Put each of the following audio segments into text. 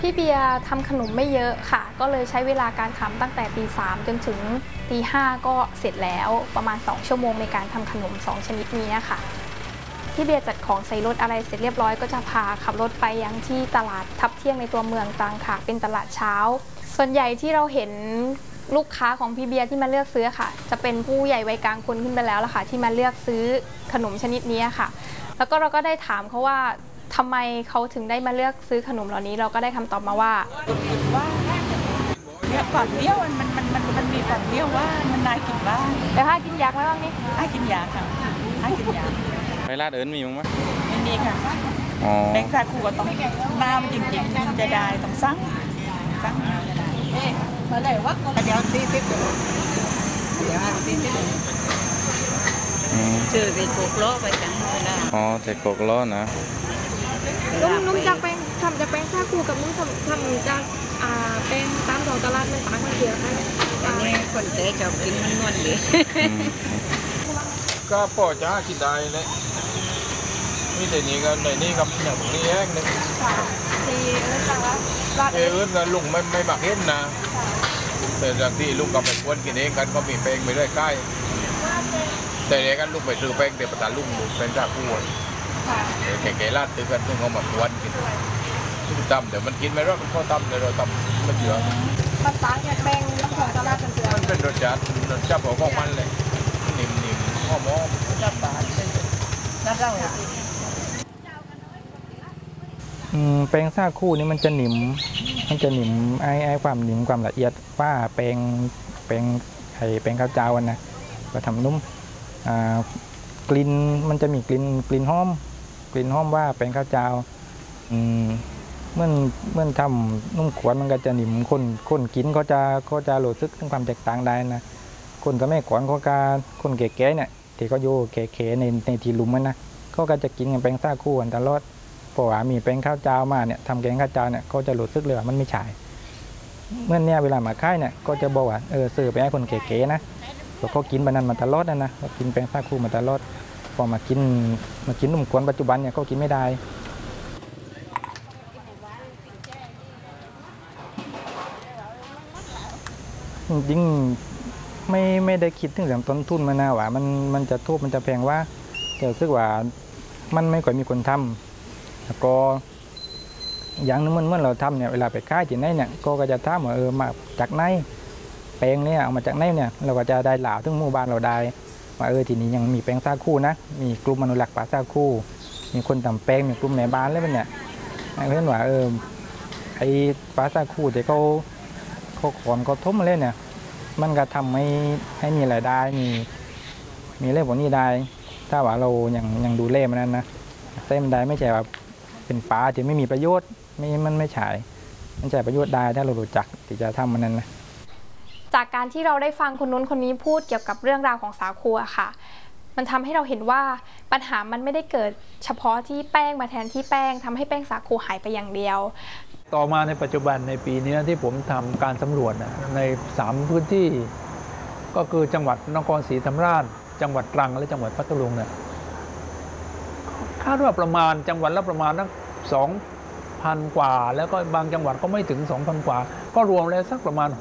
พี่เบียร์ทำขนมไม่เยอะค่ะก็เลยใช้เวลาการทำตั้งแต่ตี 3จนถึงตี 5ก็เสร็จแล้วประมาณ2ชั่วโมงในการทำขนม2ชนิดนี้ค่ะพี่เบียร์จัดของใส่รถอะไรเสร็จเรียบร้อยก็จะพาขับรถไปยังที่ตลาดทับเที่ยงในตัวเมืองตรังค่ะเป็นตลาดเช้าส่วนใหญ่ที่เราเห็นลูกค้าของพี่เบียร์ที่มาเลือกซื้อค่ะจะเป็นผู้ใหญ่วัยกลางคนขึ้นไปแล้วล่ะค่ะที่มาเลือกซื้อขนมชนิดนี้ค่ะแล้วก็เราก็ได้ถามเขาว่าทำไมเขาถึงได้มาเลือกซื้อขนมเหล่านี้เราก็ได้คำตอบมาว่าเนี่ยก่อนเลี้ยวมันมีก่อนเลี้ยวว่ามันนายกินบ้างแต่ถ้ากินยากไหมบ้างนี่กินยาค่ะกินยาไปร้านอื่นมีมั้งไหมไม่มีค่ะแบงค์ซาคูก็ต้องน้ำจริงๆจะได้ต้องสั่งจะได้มาเลยว่าเดี๋ยว40เดี๋ยวชื่อเด็กโกโลไปจังเลยนะเด็กโกโลนะนุ่มจากแป้งทำจากแป้งซาคูกับนุ่มทำจากแป้งตามท้องตลาดมันต่างกันเยอะค่ะอันนี้คนเตะชอบกินมันนวลดีก็พอจะกินได้เลยมีแต่นี้ก็ในนี้กับอย่างนี้เองเลยที่ต่างละอื่นก็ลุงไม่บักเห็นนะแต่จากที่ลุงกับเป็นคนกินเองกันก็มีแป้งไปเรื่อยใกล้แต่เด็กกันลุงไปซื้อแป้งเดี๋ยวประธานลุงดูเป็นจากผู้แก่ๆลาดตื้อกันซึ่งเขามาควนกินทุกตำเดี๋ยวมันกินไม่รอดมันก็ตำเดี๋ยวเราตำไม่เยอะมันต่างจากแป้งของตลาดกันเยอะมันเป็นรสชาติของมันเลยนิ่มๆหอมๆจับบาดน่าเล่าแป้งซาคูนี่มันจะหนิมไอ้ความหนิมความละเอียดว่าแป้งข้าวเจ้านะก็ทำนุ่มกลิ่นมันจะมีกลิ่นหอมว่าแป้งข้าวเจ้าเมื่อทำนุ่มขวดมันก็จะหนิมคนกินก็จะรู้สึกถึงความแตกต่างได้นะคนสมัยก่อนคนแก่ๆเนี่ยที่เขาอยู่แก่ๆในที่ลุ่มมันนะเขาก็จะกินแป้งซาคูกันตลอดเพราะว่ามีแป้งข้าวเจ้ามาเนี่ยทำแกงข้าวเจ้าเนี่ยก็จะรู้สึกเลยว่ามันไม่ใช่เมื่อเนี่ยเวลามาค่ายเนี่ยก็จะบอกว่าซื้อไปให้คนเก๋ๆนะเพราะเขากินแบบนั้นมาตลอดนะเขากินแป้งซาคูมาตลอดพอมากินนุ่มกวนปัจจุบันเนี่ยเขากินไม่ได้จริงๆไม่ได้คิดถึงเรื่องต้นทุนมานะว่ามันจะทุบมันจะแพงว่าแต่รู้สึกว่ามันไม่ค่อยมีคนทำแล้วก็อย่างนึงเมื่อเราทำเนี่ยเวลาไปค่ายที่ไหนเนี่ยก็จะถามว่ามาจากไหนแป้งเนี่ยเอามาจากไหนเนี่ยเราก็จะได้หล่าถึงหมู่บ้านเราได้ว่าทีนี้ยังมีแป้งซาคูนะมีกลุ่มอนุรักษ์ป่าซาคูมีคนทำแป้งมีกลุ่มในบ้านแล้วเนี่ยเห็นว่าไอ้ป่าซาคูที่เขาขอนเขาทุ่มเลยเนี่ยมันก็ทำให้มีรายได้มีเรื่องพวกนี้ได้ถ้าว่าเรายังดูเล่มันนั้นนะเส้นได้ไม่ใช่ว่าเป็นปลาที่ไม่มีประโยชน์มันไม่ใช่มันใช้ประโยชน์ได้ถ้าเรารู้จักที่จะทำมันนั้นนะจากการที่เราได้ฟังคนนู้นคนนี้พูดเกี่ยวกับเรื่องราวของสาคูค่ะมันทำให้เราเห็นว่าปัญหามันไม่ได้เกิดเฉพาะที่แป้งมาแทนที่แป้งทำให้แป้งสาคูหายไปอย่างเดียวต่อมาในปัจจุบันในปีนี้ที่ผมทำการสำรวจใน3พื้นที่ก็คือจังหวัดนครศรีธรรมราชจังหวัดตรังและจังหวัดพัทลุงเนี่ยคาดว่าประมาณจังหวัดละประมาณนัก2,000 กว่าแล้วก็บางจังหวัดก็ไม่ถึง 2,000 กว่าก็รวมแล้วสักประมาณ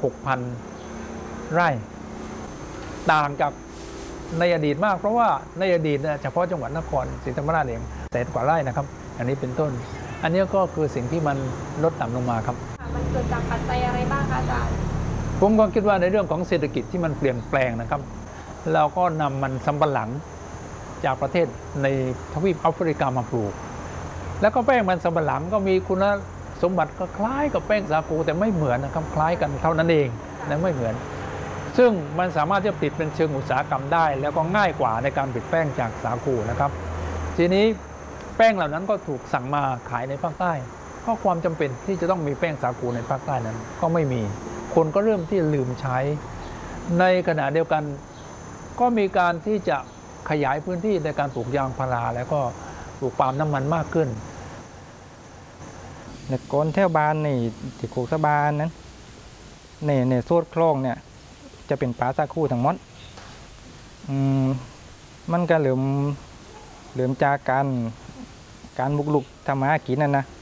6,000 ไร่ต่างจากในอดีตมากเพราะว่าในอดีตเฉพาะจังหวัดนครศรีธรรมราชเอง100,000 กว่าไร่นะครับอันนี้เป็นต้นอันนี้ก็คือสิ่งที่มันลดต่ำลงมาครับมันเกิดจากปัจจัยอะไรบ้างคะอาจารย์ผมก็คิดว่าในเรื่องของเศรษฐกิจที่มันเปลี่ยนแปลงนะครับเราก็นำมันสำปะหลังจากประเทศในทวีปแอฟริกามาปลูกแล้วก็แป้งมันสำปะหลังก็มีคุณสมบัติก็คล้ายกับแป้งสาคูแต่ไม่เหมือนนะครับคล้ายกันเท่านั้นเองและไม่เหมือนซึ่งมันสามารถจะผลิตเป็นเชิงอุตสาหกรรมได้แล้วก็ง่ายกว่าในการผลิตแป้งจากสาคูนะครับทีนี้แป้งเหล่านั้นก็ถูกสั่งมาขายในภาคใต้เพราะความจำเป็นที่จะต้องมีแป้งสาคูในภาคใต้นั้นก็ไม่มีคนก็เริ่มที่ลืมใช้ในขณะเดียวกันก็มีการที่จะขยายพื้นที่ในการปลูกยางพาราแล้วก็ปลูกปาล์มน้ำมันมากขึ้นในก้นแถวบ้านในที่โคกสะบานนั้นในโซดคลองเนี่ยจะเป็นป่าซาคูทั้งหมดมันก็เริ่มจากการบุกรุกทำมาหากินนั่นนะ